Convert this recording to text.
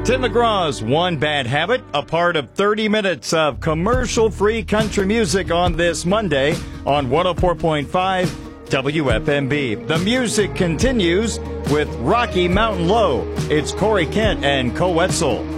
Tim McGraw's One Bad Habit, a part of 30 minutes of commercial-free country music on this Monday on 104.5 WFMB. The music continues with Rocky Mountain Low. It's Corey Kent and Co Wetzel.